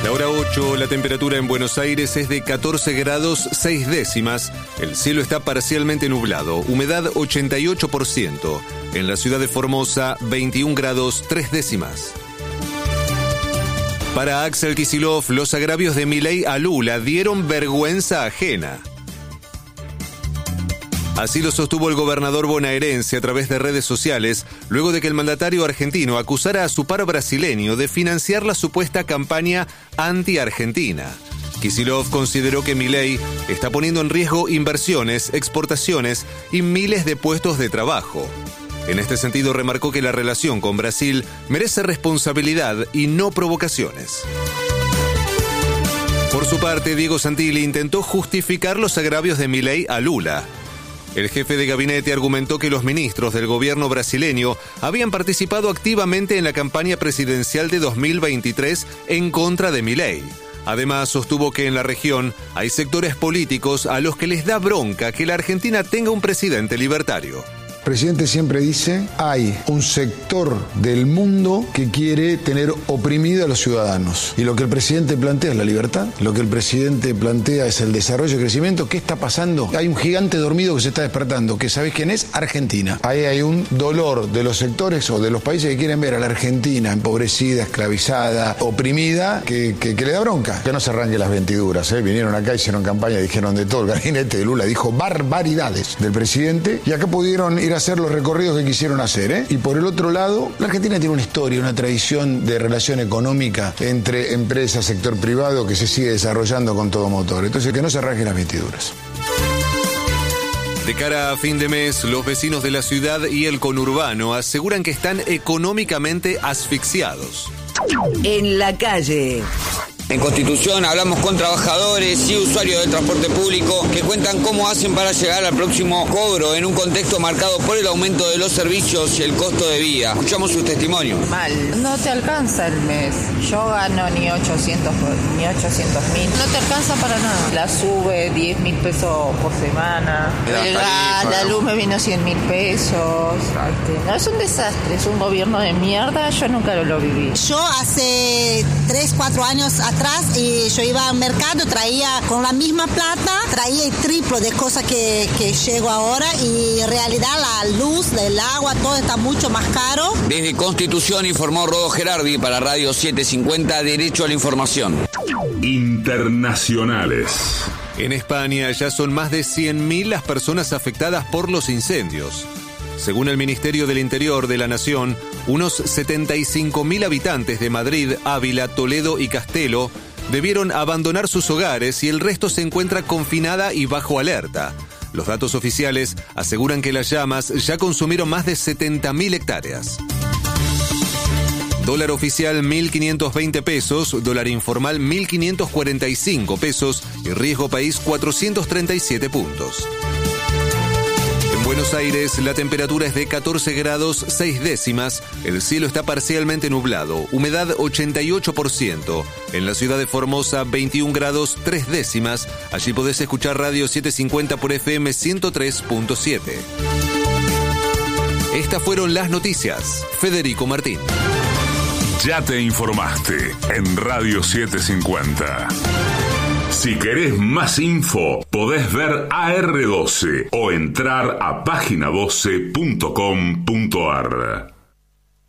La hora 8, la temperatura en Buenos Aires es de 14 grados 6 décimas. El cielo está parcialmente nublado, humedad 88%. En la ciudad de Formosa, 21 grados 3 décimas. Para Axel Kicillof, los agravios de Milei a Lula dieron vergüenza ajena. Así lo sostuvo el gobernador bonaerense a través de redes sociales, luego de que el mandatario argentino acusara a su par brasileño de financiar la supuesta campaña anti-argentina. Kicillof consideró que Milei está poniendo en riesgo inversiones, exportaciones y miles de puestos de trabajo. En este sentido, remarcó que la relación con Brasil merece responsabilidad y no provocaciones. Por su parte, Diego Santilli intentó justificar los agravios de Milei a Lula. El jefe de gabinete argumentó que los ministros del gobierno brasileño habían participado activamente en la campaña presidencial de 2023 en contra de Milei. Además, sostuvo que en la región hay sectores políticos a los que les da bronca que la Argentina tenga un presidente libertario. El presidente siempre dice, hay un sector del mundo que quiere tener oprimido a los ciudadanos. Y lo que el presidente plantea es la libertad, lo que el presidente plantea es el desarrollo y crecimiento. ¿Qué está pasando? Hay un gigante dormido que se está despertando, que ¿sabés quién es? Argentina. Ahí hay un dolor de los sectores o de los países que quieren ver a la Argentina empobrecida, esclavizada, oprimida, que le da bronca. Que no se arranque las ventiduras, ¿eh? Vinieron acá, hicieron campaña, dijeron de todo. El gabinete de Lula dijo barbaridades del presidente y acá pudieron ir a hacer los recorridos que quisieron hacer, ¿eh? Y por el otro lado, la Argentina tiene una historia, una tradición de relación económica entre empresas, sector privado, que se sigue desarrollando con todo motor. Entonces, que no se arranquen las vestiduras. De cara a fin de mes, los vecinos de la ciudad y el conurbano aseguran que están económicamente asfixiados. En la calle. En Constitución hablamos con trabajadores y usuarios del transporte público que cuentan cómo hacen para llegar al próximo cobro en un contexto marcado por el aumento de los servicios y el costo de vida. Escuchamos sus testimonios. Mal, no te alcanza el mes. Yo gano ni 800.000. No te alcanza para nada. La sube 10.000 pesos por semana. La luz me vino 100.000 pesos. No, es un desastre, es un gobierno de mierda. Yo nunca lo viví. Yo hace 3-4 años atrás y yo iba al mercado, traía con la misma plata, traía el triplo de cosas que llego ahora y en realidad la luz, el agua, todo está mucho más caro. Desde Constitución informó Rodo Gerardi para Radio 750, Derecho a la Información. Internacionales. En España ya son más de 100.000 las personas afectadas por los incendios. Según el Ministerio del Interior de la Nación, unos 75.000 habitantes de Madrid, Ávila, Toledo y Castelo debieron abandonar sus hogares y el resto se encuentra confinada y bajo alerta. Los datos oficiales aseguran que las llamas ya consumieron más de 70.000 hectáreas. Dólar oficial 1.520 pesos, dólar informal 1.545 pesos y riesgo país 437 puntos. En Buenos Aires, la temperatura es de 14 grados 6 décimas, el cielo está parcialmente nublado, humedad 88%. En la ciudad de Formosa, 21 grados 3 décimas, allí podés escuchar Radio 750 por FM 103.7. Estas fueron las noticias. Federico Martín. Ya te informaste en Radio 750. Si querés más info, podés ver AR12 o entrar a página12.com.ar.